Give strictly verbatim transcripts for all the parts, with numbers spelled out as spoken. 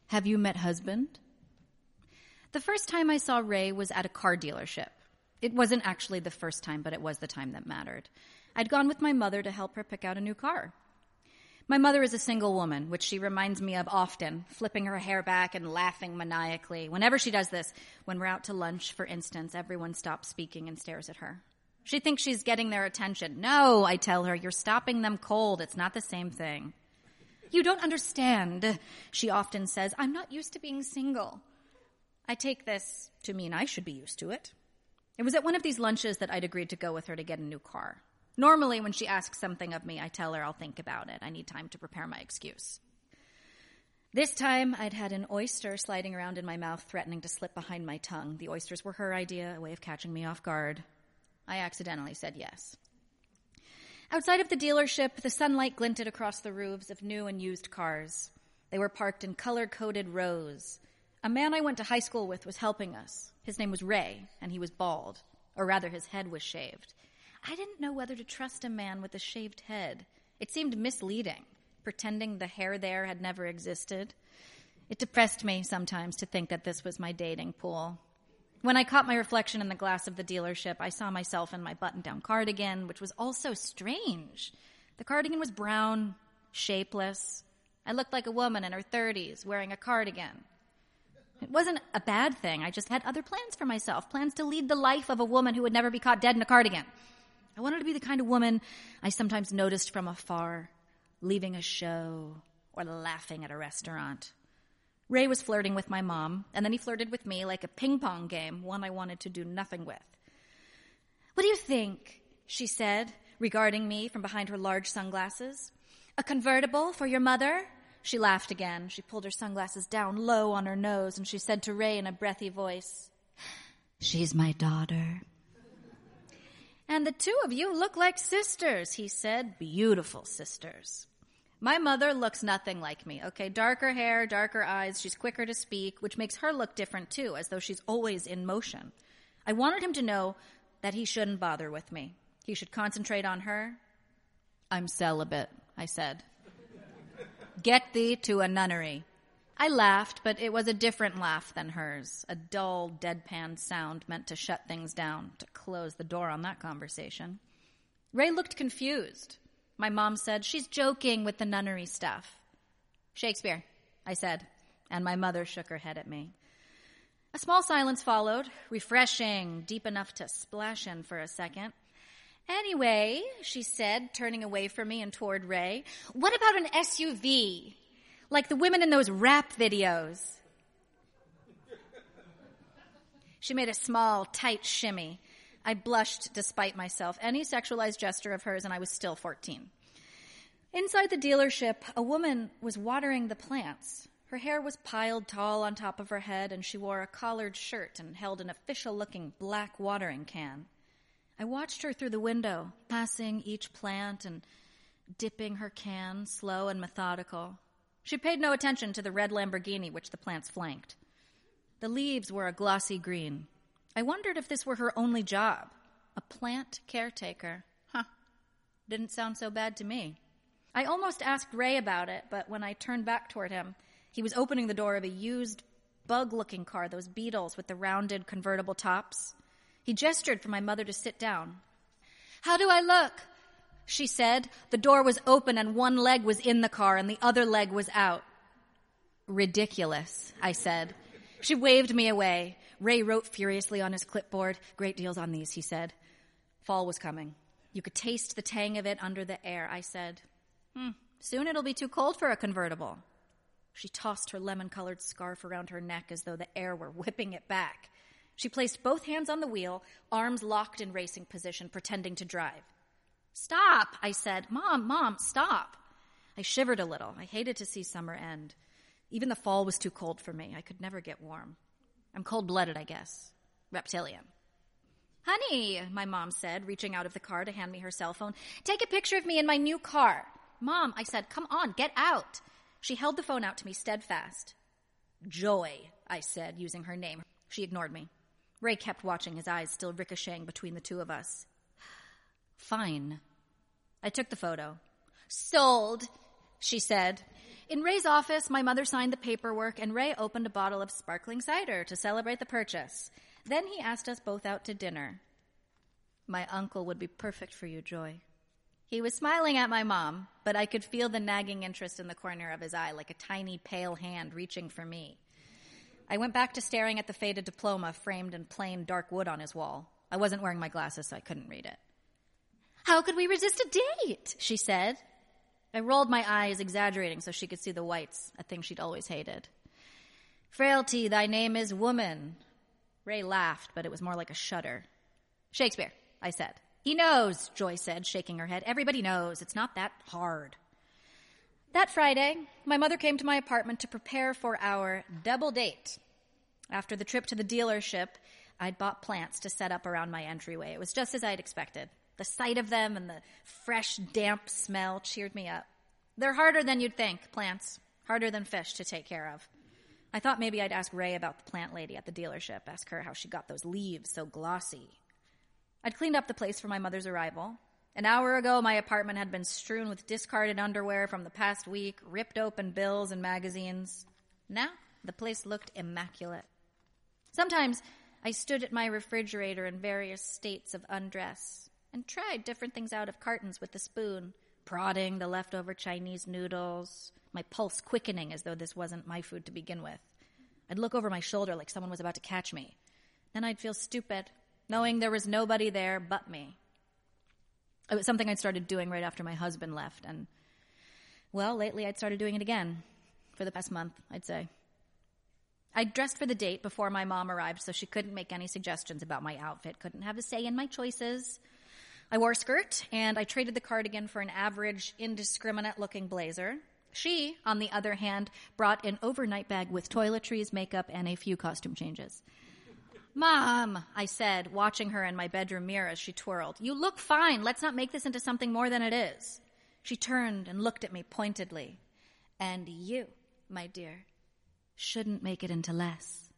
Have you met husband? The first time I saw Ray was at a car dealership. It wasn't actually the first time, but it was the time that mattered. I'd gone with my mother to help her pick out a new car. My mother is a single woman, which she reminds me of often, flipping her hair back and laughing maniacally. Whenever she does this, when we're out to lunch, for instance, everyone stops speaking and stares at her. She thinks she's getting their attention. No, I tell her, you're stopping them cold. It's not the same thing. You don't understand, she often says. I'm not used to being single. I take this to mean I should be used to it. It was at one of these lunches that I'd agreed to go with her to get a new car. Normally, when she asks something of me, I tell her I'll think about it. I need time to prepare my excuse. This time, I'd had an oyster sliding around in my mouth, threatening to slip behind my tongue. The oysters were her idea, a way of catching me off guard. I accidentally said yes. Outside of the dealership, the sunlight glinted across the roofs of new and used cars. They were parked in color-coded rows. A man I went to high school with was helping us. His name was Ray, and he was bald, or rather his head was shaved. I didn't know whether to trust a man with a shaved head. It seemed misleading, pretending the hair there had never existed. It depressed me sometimes to think that this was my dating pool. When I caught my reflection in the glass of the dealership, I saw myself in my button-down cardigan, which was also strange. The cardigan was brown, shapeless. I looked like a woman in her thirties wearing a cardigan. It wasn't a bad thing. I just had other plans for myself, plans to lead the life of a woman who would never be caught dead in a cardigan. I wanted to be the kind of woman I sometimes noticed from afar, leaving a show or laughing at a restaurant. Ray was flirting with my mom, and then he flirted with me like a ping-pong game, one I wanted to do nothing with. What do you think? She said, regarding me from behind her large sunglasses. A convertible for your mother? She laughed again. She pulled her sunglasses down low on her nose, and she said to Ray in a breathy voice, She's my daughter. And the two of you look like sisters, he said. Beautiful sisters. My mother looks nothing like me, okay? Darker hair, darker eyes. She's quicker to speak, which makes her look different too, as though she's always in motion. I wanted him to know that he shouldn't bother with me. He should concentrate on her. I'm celibate, I said. Get thee to a nunnery. I laughed, but it was a different laugh than hers, a dull, deadpan sound meant to shut things down, to close the door on that conversation. Ray looked confused. My mom said, She's joking with the nunnery stuff. Shakespeare, I said, and my mother shook her head at me. A small silence followed, refreshing, deep enough to splash in for a second. Anyway, she said, turning away from me and toward Ray, what about an S U V? Like the women in those rap videos. She made a small, tight shimmy. I blushed despite myself. Any sexualized gesture of hers, and I was still fourteen. Inside the dealership, a woman was watering the plants. Her hair was piled tall on top of her head, and she wore a collared shirt and held an official-looking black watering can. I watched her through the window, passing each plant and dipping her can, slow and methodical. She paid no attention to the red Lamborghini which the plants flanked. The leaves were a glossy green. I wondered if this were her only job. A plant caretaker. Huh. Didn't sound so bad to me. I almost asked Ray about it, but when I turned back toward him, he was opening the door of a used, bug-looking car, those Beetles with the rounded convertible tops. He gestured for my mother to sit down. How do I look? She said. The door was open and one leg was in the car and the other leg was out. Ridiculous, I said. She waved me away. Ray wrote furiously on his clipboard. Great deals on these, he said. Fall was coming. You could taste the tang of it under the air, I said. Hmm, soon it'll be too cold for a convertible. She tossed her lemon-colored scarf around her neck as though the air were whipping it back. She placed both hands on the wheel, arms locked in racing position, pretending to drive. Stop, I said. Mom, Mom, stop. I shivered a little. I hated to see summer end. Even the fall was too cold for me. I could never get warm. I'm cold-blooded, I guess. Reptilian. Honey, my mom said, reaching out of the car to hand me her cell phone, take a picture of me in my new car. Mom, I said, come on, get out. She held the phone out to me steadfast. Joy, I said, using her name. She ignored me. Ray kept watching, his eyes still ricocheting between the two of us. Fine. I took the photo. Sold, she said. In Ray's office, my mother signed the paperwork, and Ray opened a bottle of sparkling cider to celebrate the purchase. Then he asked us both out to dinner. My uncle would be perfect for you, Joy. He was smiling at my mom, but I could feel the nagging interest in the corner of his eye, like a tiny, pale hand reaching for me. I went back to staring at the faded diploma framed in plain dark wood on his wall. I wasn't wearing my glasses, so I couldn't read it. How could we resist a date? She said. I rolled my eyes, exaggerating so she could see the whites, a thing she'd always hated. Frailty, thy name is woman. Ray laughed, but it was more like a shudder. Shakespeare, I said. He knows, Joy said, shaking her head. Everybody knows. It's not that hard. That Friday, my mother came to my apartment to prepare for our double date. After the trip to the dealership, I'd bought plants to set up around my entryway. It was just as I'd expected. The sight of them and the fresh, damp smell cheered me up. They're harder than you'd think, plants. Harder than fish to take care of. I thought maybe I'd ask Ray about the plant lady at the dealership, ask her how she got those leaves so glossy. I'd cleaned up the place for my mother's arrival. An hour ago, my apartment had been strewn with discarded underwear from the past week, ripped open bills and magazines. Now, the place looked immaculate. Sometimes I stood at my refrigerator in various states of undress and tried different things out of cartons with the spoon, prodding the leftover Chinese noodles, my pulse quickening as though this wasn't my food to begin with. I'd look over my shoulder like someone was about to catch me. Then I'd feel stupid, knowing there was nobody there but me. It was something I'd started doing right after my husband left, and, well, lately I'd started doing it again, for the past month, I'd say. I'd dressed for the date before my mom arrived, so she couldn't make any suggestions about my outfit, couldn't have a say in my choices. I wore a skirt, and I traded the cardigan for an average, indiscriminate-looking blazer. She, on the other hand, brought an overnight bag with toiletries, makeup, and a few costume changes. Mom, I said, watching her in my bedroom mirror as she twirled, you look fine. Let's not make this into something more than it is. She turned and looked at me pointedly. And you, my dear, shouldn't make it into less.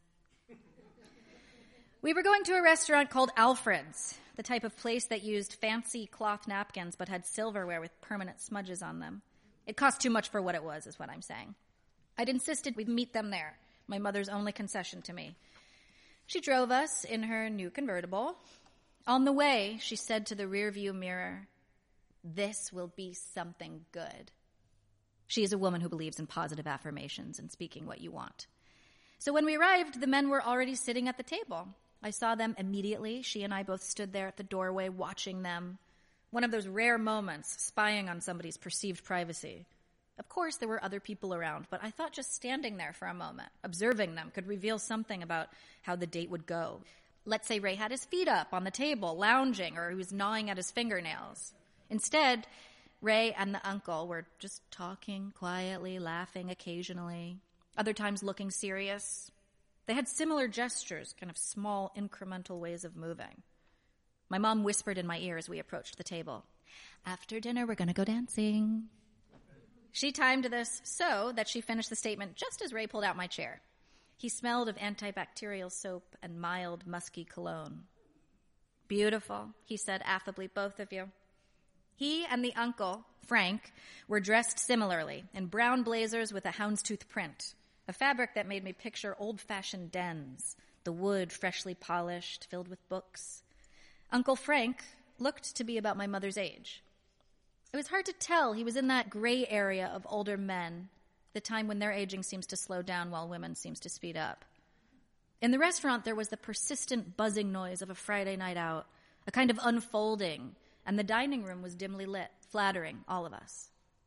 We were going to a restaurant called Alfred's, the type of place that used fancy cloth napkins but had silverware with permanent smudges on them. It cost too much for what it was, is what I'm saying. I'd insisted we'd meet them there, my mother's only concession to me. She drove us in her new convertible. On the way, she said to the rearview mirror, "This will be something good." She is a woman who believes in positive affirmations and speaking what you want. So when we arrived, the men were already sitting at the table. I saw them immediately. She and I both stood there at the doorway watching them. One of those rare moments, spying on somebody's perceived privacy. Of course, there were other people around, but I thought just standing there for a moment, observing them, could reveal something about how the date would go. Let's say Ray had his feet up on the table, lounging, or he was gnawing at his fingernails. Instead, Ray and the uncle were just talking quietly, laughing occasionally, other times looking serious. They had similar gestures, kind of small, incremental ways of moving. My mom whispered in my ear as we approached the table, "After dinner, we're going to go dancing." She timed this so that she finished the statement just as Ray pulled out my chair. He smelled of antibacterial soap and mild, musky cologne. "Beautiful," he said affably, "both of you." He and the uncle, Frank, were dressed similarly in brown blazers with a houndstooth print, a fabric that made me picture old-fashioned dens, the wood freshly polished, filled with books. Uncle Frank looked to be about my mother's age. It was hard to tell. He was in that gray area of older men, the time when their aging seems to slow down while women seems to speed up. In the restaurant, there was the persistent buzzing noise of a Friday night out, a kind of unfolding, and the dining room was dimly lit, flattering all of us.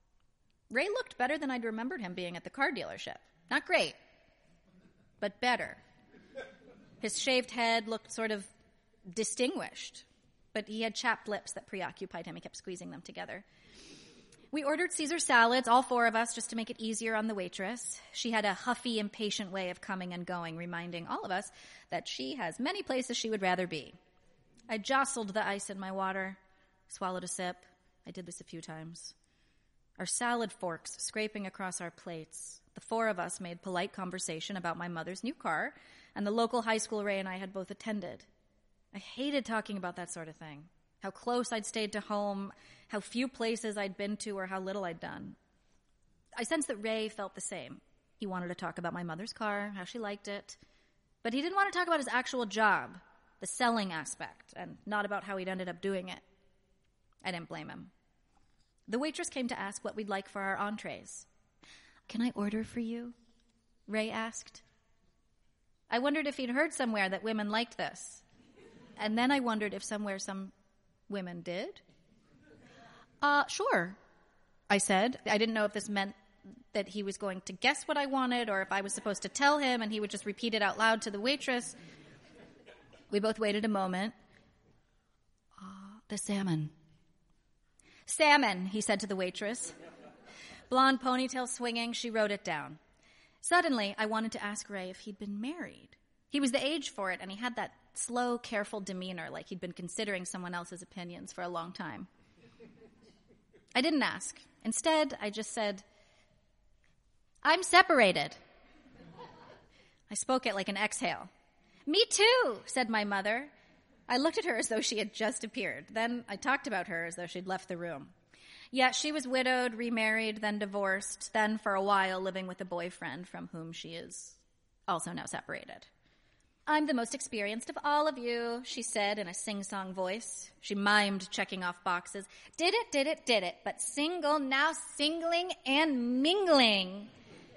Ray looked better than I'd remembered him being at the car dealership. Not great, but better. His shaved head looked sort of distinguished, but he had chapped lips that preoccupied him. He kept squeezing them together. We ordered Caesar salads, all four of us, just to make it easier on the waitress. She had a huffy, impatient way of coming and going, reminding all of us that she has many places she would rather be. I jostled the ice in my water, swallowed a sip. I did this a few times. Our salad forks scraping across our plates. The four of us made polite conversation about my mother's new car and the local high school Ray and I had both attended. I hated talking about that sort of thing. How close I'd stayed to home, how few places I'd been to, or how little I'd done. I sensed that Ray felt the same. He wanted to talk about my mother's car, how she liked it, but he didn't want to talk about his actual job, the selling aspect, and not about how he'd ended up doing it. I didn't blame him. The waitress came to ask what we'd like for our entrees. "Can I order for you?" Ray asked. I wondered if he'd heard somewhere that women liked this. And then I wondered if somewhere some women did. Uh, sure, I said. I didn't know if this meant that he was going to guess what I wanted or if I was supposed to tell him and he would just repeat it out loud to the waitress. We both waited a moment. Uh, the salmon. Salmon, he said to the waitress. Blonde ponytail swinging, she wrote it down. Suddenly, I wanted to ask Ray if he'd been married. He was the age for it, and he had that slow, careful demeanor, like he'd been considering someone else's opinions for a long time. I didn't ask. Instead, I just said, "I'm separated." I spoke it like an exhale. "Me too," said my mother. I looked at her as though she had just appeared. Then I talked about her as though she'd left the room. Yeah, she was widowed, remarried, then divorced, then for a while living with a boyfriend from whom she is also now separated. "I'm the most experienced of all of you," she said in a sing-song voice. She mimed checking off boxes. "Did it, did it, did it, but single, now singling and mingling."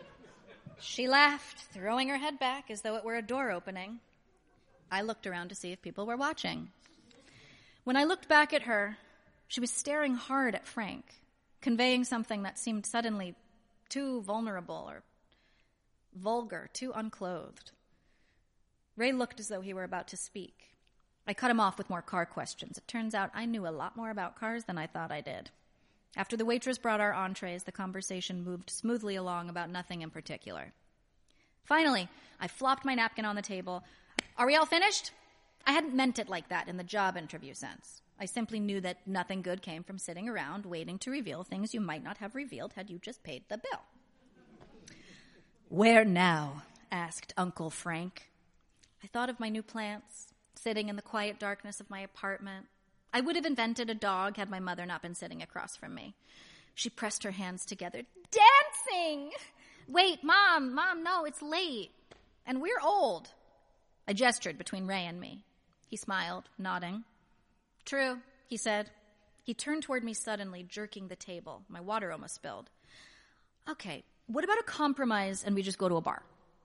She laughed, throwing her head back as though it were a door opening. I looked around to see if people were watching. When I looked back at her, she was staring hard at Frank, conveying something that seemed suddenly too vulnerable or vulgar, too unclothed. Ray looked as though he were about to speak. I cut him off with more car questions. It turns out I knew a lot more about cars than I thought I did. After the waitress brought our entrees, the conversation moved smoothly along about nothing in particular. Finally, I flopped my napkin on the table. "Are we all finished?" I hadn't meant it like that in the job interview sense. I simply knew that nothing good came from sitting around waiting to reveal things you might not have revealed had you just paid the bill. "Where now?" asked Uncle Frank. I thought of my new plants, sitting in the quiet darkness of my apartment. I would have invented a dog had my mother not been sitting across from me. She pressed her hands together. "Dancing! Wait, Mom, Mom, no, it's late. And we're old." I gestured between Ray and me. He smiled, nodding. "True," he said. He turned toward me suddenly, jerking the table. My water almost spilled. "Okay, what about a compromise and we just go to a bar?"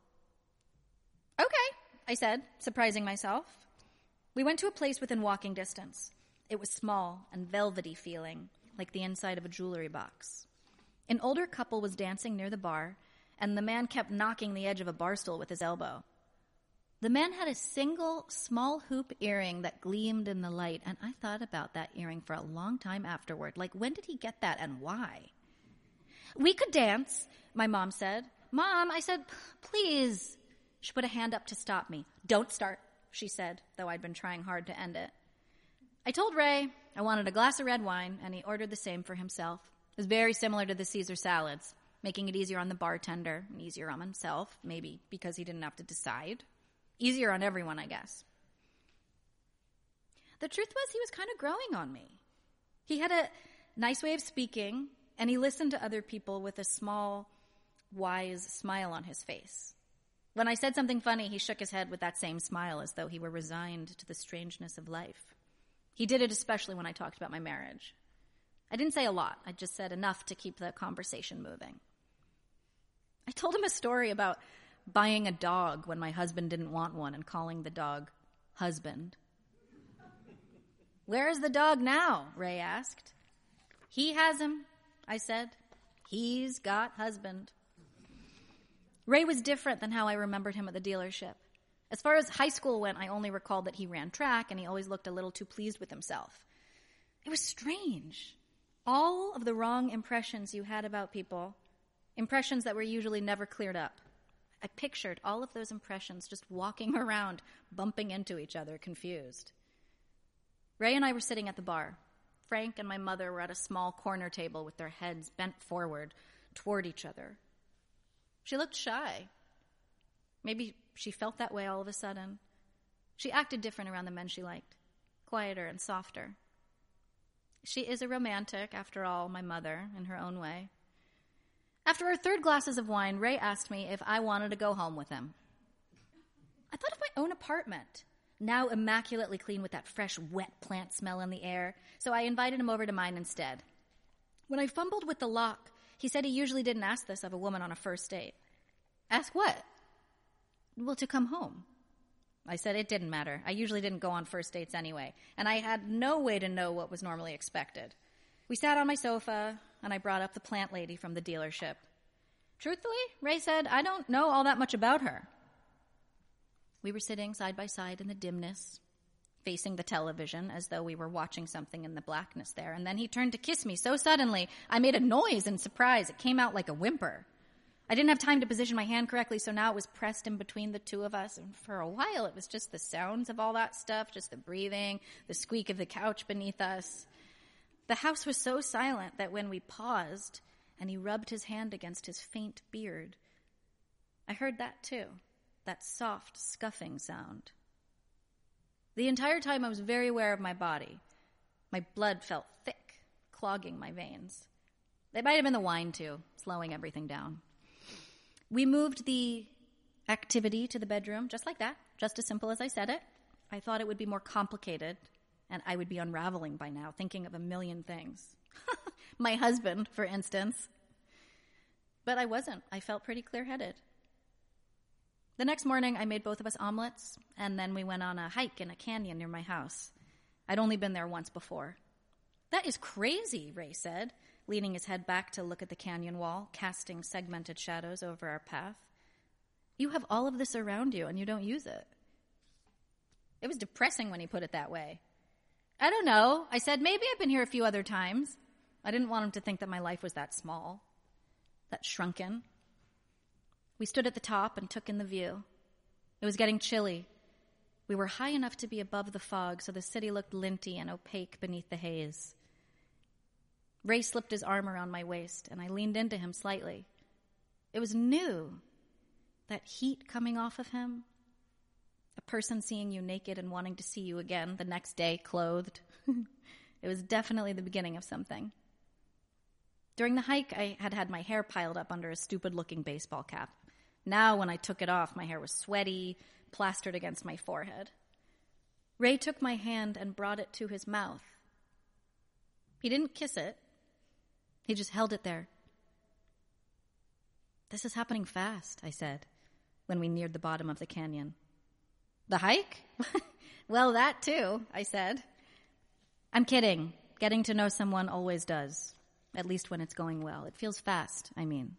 "Okay," I said, surprising myself. We went to a place within walking distance. It was small and velvety feeling, like the inside of a jewelry box. An older couple was dancing near the bar, and the man kept knocking the edge of a bar stool with his elbow. The man had a single small hoop earring that gleamed in the light, and I thought about that earring for a long time afterward. Like, when did he get that and why? "We could dance," my mom said. "Mom," I said, "please." She put a hand up to stop me. "Don't start," she said, though I'd been trying hard to end it. I told Ray I wanted a glass of red wine, and he ordered the same for himself. It was very similar to the Caesar salads, making it easier on the bartender and easier on himself, maybe because he didn't have to decide. Easier on everyone, I guess. The truth was he was kind of growing on me. He had a nice way of speaking, and he listened to other people with a small, wise smile on his face. When I said something funny, he shook his head with that same smile as though he were resigned to the strangeness of life. He did it especially when I talked about my marriage. I didn't say a lot. I just said enough to keep the conversation moving. I told him a story about buying a dog when my husband didn't want one and calling the dog husband. "Where is the dog now?" Ray asked. "He has him," I said. "He's got husband." Ray was different than how I remembered him at the dealership. As far as high school went, I only recalled that he ran track and he always looked a little too pleased with himself. It was strange. All of the wrong impressions you had about people, impressions that were usually never cleared up. I pictured all of those impressions just walking around, bumping into each other, confused. Ray and I were sitting at the bar. Frank and my mother were at a small corner table with their heads bent forward toward each other. She looked shy. Maybe she felt that way all of a sudden. She acted different around the men she liked, quieter and softer. She is a romantic, after all, my mother, in her own way. After our third glasses of wine, Ray asked me if I wanted to go home with him. I thought of my own apartment, now immaculately clean with that fresh, wet plant smell in the air, so I invited him over to mine instead. When I fumbled with the lock, he said he usually didn't ask this of a woman on a first date. Ask what? Well, to come home. I said it didn't matter. I usually didn't go on first dates anyway, and I had no way to know what was normally expected. We sat on my sofa, and I brought up the plant lady from the dealership. Truthfully, Ray said, I don't know all that much about her. We were sitting side by side in the dimness, facing the television as though we were watching something in the blackness there, and then he turned to kiss me so suddenly I made a noise in surprise. It came out like a whimper. I didn't have time to position my hand correctly, so now it was pressed in between the two of us, and for a while it was just the sounds of all that stuff, just the breathing, the squeak of the couch beneath us. The house was so silent that when we paused and he rubbed his hand against his faint beard, I heard that too, that soft, scuffing sound. The entire time I was very aware of my body. My blood felt thick, clogging my veins. It might have been the wine too, slowing everything down. We moved the activity to the bedroom just like that, just as simple as I said it. I thought it would be more complicated, and I would be unraveling by now, thinking of a million things. My husband, for instance. But I wasn't. I felt pretty clear-headed. The next morning, I made both of us omelets, and then we went on a hike in a canyon near my house. I'd only been there once before. That is crazy, Ray said, leaning his head back to look at the canyon wall, casting segmented shadows over our path. You have all of this around you, and you don't use it. It was depressing when he put it that way. I don't know. I said, maybe I've been here a few other times. I didn't want him to think that my life was that small, that shrunken. We stood at the top and took in the view. It was getting chilly. We were high enough to be above the fog, so the city looked linty and opaque beneath the haze. Ray slipped his arm around my waist, and I leaned into him slightly. It was new, that heat coming off of him. A person seeing you naked and wanting to see you again the next day clothed. It was definitely the beginning of something. During the hike, I had had my hair piled up under a stupid-looking baseball cap. Now, when I took it off, my hair was sweaty, plastered against my forehead. Ray took my hand and brought it to his mouth. He didn't kiss it. He just held it there. This is happening fast, I said, when we neared the bottom of the canyon. The hike? Well, that too, I said. I'm kidding. Getting to know someone always does, at least when it's going well. It feels fast, I mean.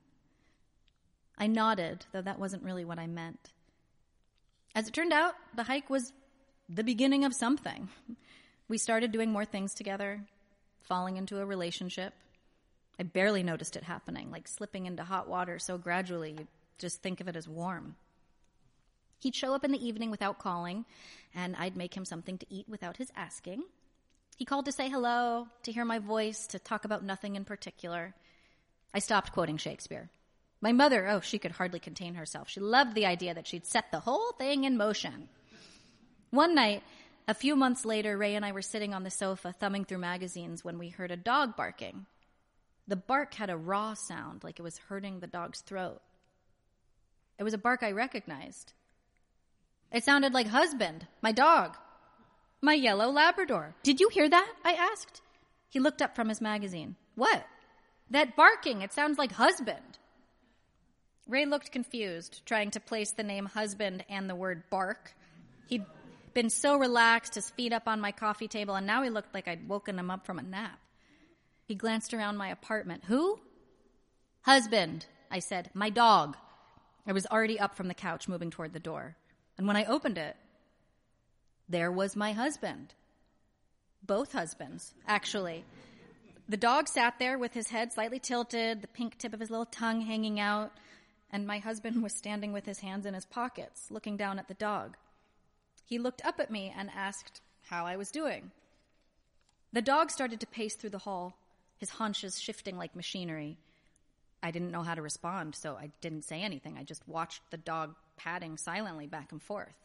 I nodded, though that wasn't really what I meant. As it turned out, the hike was the beginning of something. We started doing more things together, falling into a relationship. I barely noticed it happening, like slipping into hot water so gradually you just think of it as warm. He'd show up in the evening without calling, and I'd make him something to eat without his asking. He called to say hello, to hear my voice, to talk about nothing in particular. I stopped quoting Shakespeare. My mother, oh, she could hardly contain herself. She loved the idea that she'd set the whole thing in motion. One night, a few months later, Ray and I were sitting on the sofa thumbing through magazines when we heard a dog barking. The bark had a raw sound, like it was hurting the dog's throat. It was a bark I recognized. It sounded like Husband, my dog, my yellow Labrador. Did you hear that? I asked. He looked up from his magazine. What? That barking, it sounds like Husband. Ray looked confused, trying to place the name Husband and the word bark. He'd been so relaxed, his feet up on my coffee table, and now he looked like I'd woken him up from a nap. He glanced around my apartment. Who? Husband, I said. My dog. I was already up from the couch, moving toward the door. And when I opened it, there was my husband. Both husbands, actually. The dog sat there with his head slightly tilted, the pink tip of his little tongue hanging out, and my husband was standing with his hands in his pockets, looking down at the dog. He looked up at me and asked how I was doing. The dog started to pace through the hall, his haunches shifting like machinery. I didn't know how to respond, so I didn't say anything. I just watched the dog padding silently back and forth.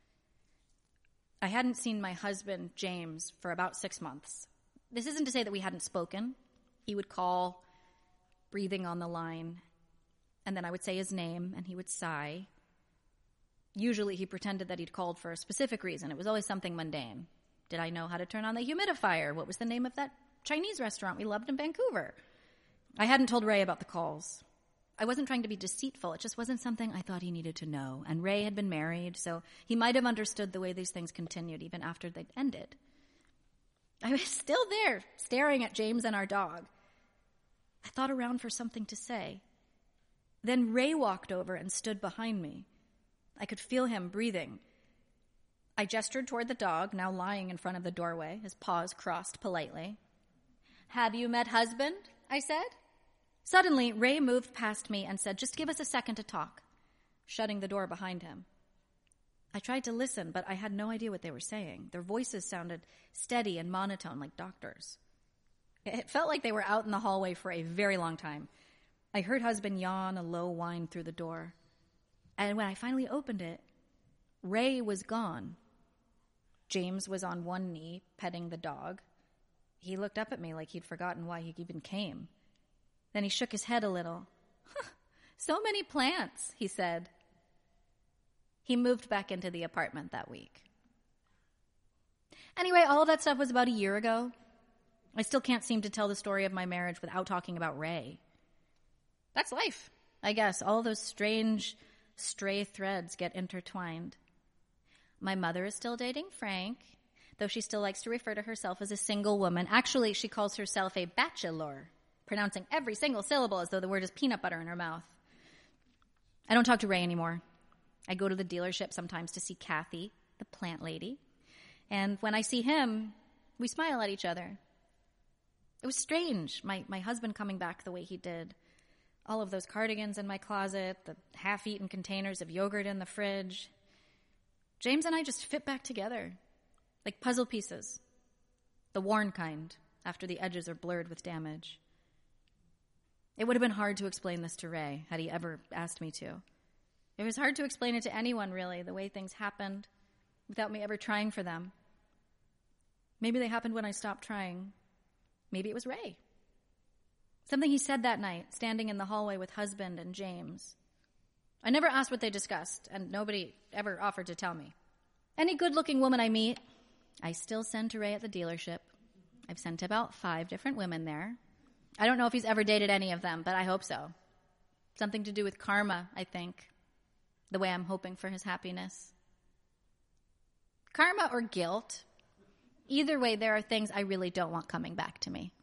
I hadn't seen my husband, James, for about six months. This isn't to say that we hadn't spoken. He would call, breathing on the line, And then I would say his name, and he would sigh. Usually he pretended that he'd called for a specific reason. It was always something mundane. Did I know how to turn on the humidifier? What was the name of that Chinese restaurant we loved in Vancouver? I hadn't told Ray about the calls. I wasn't trying to be deceitful. It just wasn't something I thought he needed to know. And Ray had been married, so he might have understood the way these things continued even after they'd ended. I was still there, staring at James and our dog. I thought around for something to say. Then Ray walked over and stood behind me. I could feel him breathing. I gestured toward the dog, now lying in front of the doorway, his paws crossed politely. "Have you met husband?" I said. Suddenly, Ray moved past me and said, "Just give us a second to talk," shutting the door behind him. I tried to listen, but I had no idea what they were saying. Their voices sounded steady and monotone, like doctors. It felt like they were out in the hallway for a very long time. I heard husband yawn a low whine through the door. And when I finally opened it, Ray was gone. James was on one knee, petting the dog. He looked up at me like he'd forgotten why he even came. Then he shook his head a little. "Huh, so many plants," he said. He moved back into the apartment that week. Anyway, all of that stuff was about a year ago. I still can't seem to tell the story of my marriage without talking about Ray. That's life, I guess. All those strange, stray threads get intertwined. My mother is still dating Frank, though she still likes to refer to herself as a single woman. Actually, she calls herself a bachelor, pronouncing every single syllable as though the word is peanut butter in her mouth. I don't talk to Ray anymore. I go to the dealership sometimes to see Kathy, the plant lady. And when I see him, we smile at each other. It was strange, my, my husband coming back the way he did. All of those cardigans in my closet, the half-eaten containers of yogurt in the fridge. James and I just fit back together, like puzzle pieces. The worn kind, after the edges are blurred with damage. It would have been hard to explain this to Ray, had he ever asked me to. It was hard to explain it to anyone, really, the way things happened, without me ever trying for them. Maybe they happened when I stopped trying. Maybe it was Ray. Something he said that night, standing in the hallway with husband and James. I never asked what they discussed, and nobody ever offered to tell me. Any good-looking woman I meet, I still send to Ray at the dealership. I've sent about five different women there. I don't know if he's ever dated any of them, but I hope so. Something to do with karma, I think. The way I'm hoping for his happiness. Karma or guilt. Either way, there are things I really don't want coming back to me.